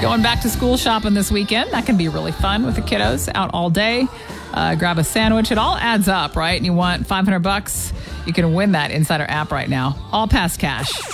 Going back to school shopping this weekend. That can be really fun with the kiddos out all day. Grab a sandwich. It all adds up, right? And you want $500. You can win that inside our app right now. All past cash.